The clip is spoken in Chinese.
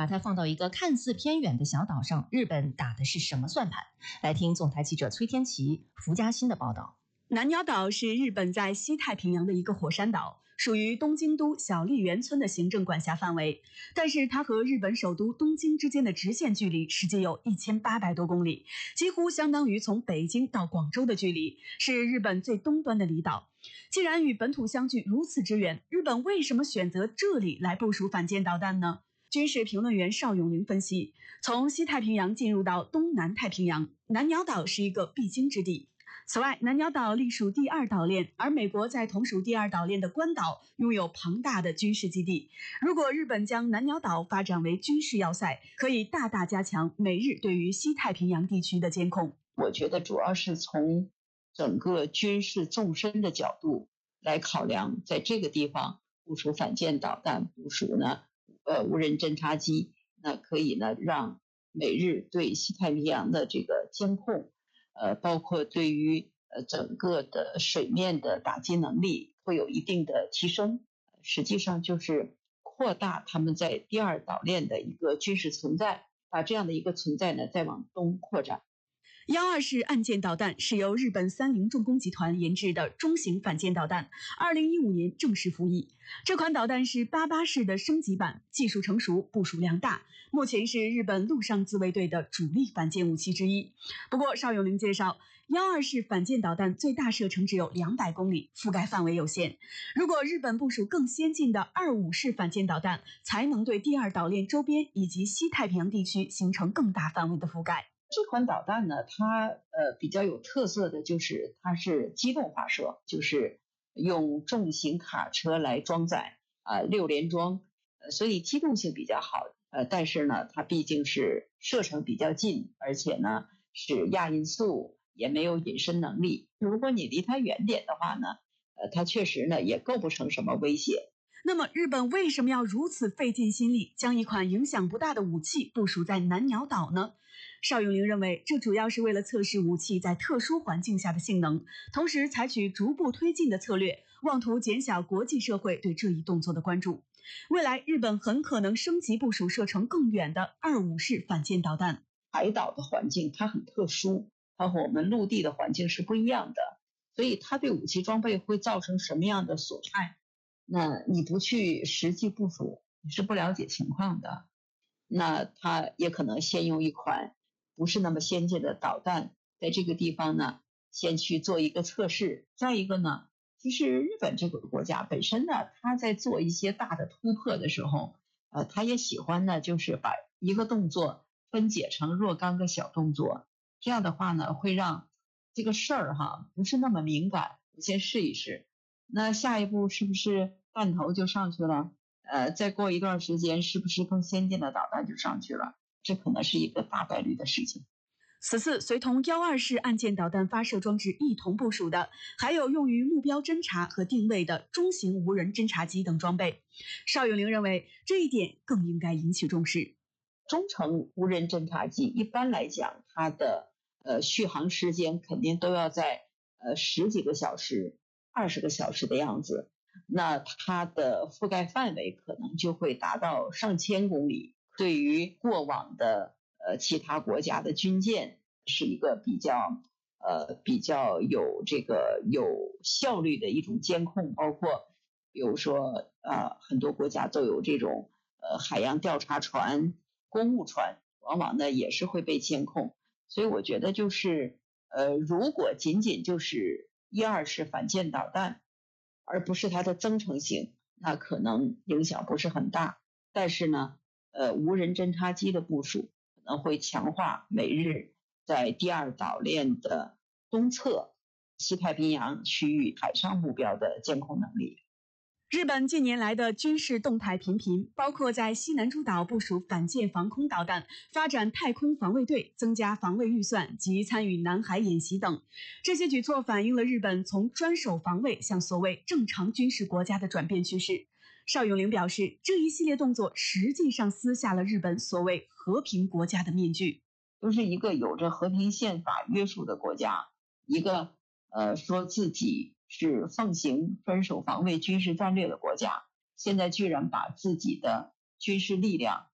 把它放到一个看似偏远的小岛上，日本打的是什么算盘？来听总台记者崔天琪、福嘉欣的报道。 南鸟岛是日本在西太平洋的一个火山岛，属于东京都小笠原村的行政管辖范围。但是它和日本首都东京之间的直线距离实际有1800多公里，几乎相当于从北京到广州的距离，是日本最东端的离岛。既然与本土相距如此之远，日本为什么选择这里来部署反舰导弹呢？军事评论员邵永龄分析，从西太平洋进入到东南太平洋，南鸟岛是一个必经之地。此外，南鸟岛隶属第二岛链，而美国在同属第二岛链的关岛拥有庞大的军事基地。如果日本将南鸟岛发展为军事要塞，可以大大加强美日对于西太平洋地区的监控。 我觉得主要是从整个军事纵深的角度来考量，在这个地方部署反舰导弹，部署无人侦察机，那可以让美日对西太平洋的这个监控，包括对于整个的水面的打击能力会有一定的提升，实际上就是扩大他们在第二岛链的一个军事存在，把这样的一个存在再往东扩展。 12式岸舰导弹是由日本三菱重工集团研制的中型反舰导弹，2015年正式服役。这款导弹是88式的升级版，技术成熟，部署量大，目前是日本陆上自卫队的主力反舰武器之一。不过邵永龄介绍，12式反舰导弹最大射程只有200公里，覆盖范围有限。如果日本部署更先进的25式反舰导弹，才能对第二岛链周边以及西太平洋地区形成更大范围的覆盖。 这款导弹呢，它比较有特色的就是它是机动发射，就是用重型卡车来装载6连装，所以机动性比较好。但是呢，它毕竟是射程比较近，而且呢是亚音速，也没有隐身能力。如果你离它远点的话呢，它确实呢也构不成什么威胁。 那么日本为什么要如此费尽心力将一款影响不大的武器部署在南鸟岛呢？邵永龄认为，这主要是为了测试武器在特殊环境下的性能，同时采取逐步推进的策略，妄图减小国际社会对这一动作的关注。未来日本很可能升级部署射程更远的25式反舰导弹。 海岛的环境它很特殊，它和我们陆地的环境是不一样的，所以它对武器装备会造成什么样的损害，那你不去实际部署，你是不了解情况的。那它也可能先用一款不是那么先进的导弹在这个地方呢先去做一个测试。再一个呢，其实日本这个国家本身呢，它在做一些大的突破的时候，它也喜欢呢就是把一个动作分解成若干个小动作，这样的话呢会让这个事儿不是那么敏感。我先试一试，那下一步是不是弹头就上去了？再过一段时间是不是更先进的导弹就上去了？这可能是一个大概率的事情。 此次随同12式岸舰导弹发射装置一同部署的，还有用于目标侦察和定位的中型无人侦察机等装备。邵永龄认为，这一点更应该引起重视。 中程无人侦察机一般来讲，它的续航时间肯定都要在10几个小时、20个小时的样子，那它的覆盖范围可能就会达到上千公里。对于过往的其他国家的军舰是一个比较有效率的一种监控，包括比如说很多国家都有这种海洋调查船、公务船，往往呢也是会被监控。所以我觉得就是如果仅仅就是12式反舰导弹，而不是它的增程性，那可能影响不是很大。但是呢无人侦察机的部署可能会强化美日在第二岛链的东侧西太平洋区域海上目标的监控能力。 日本近年来的军事动态频频，包括在西南诸岛部署反舰防空导弹、发展太空防卫队、增加防卫预算及参与南海演习等。这些举措反映了日本从专守防卫向所谓正常军事国家的转变趋势。邵永龄表示，这一系列动作实际上撕下了日本所谓和平国家的面具， 就是一个有着和平宪法约束的国家，一个说自己是奉行专守防卫军事战略的国家，现在居然把自己的军事力量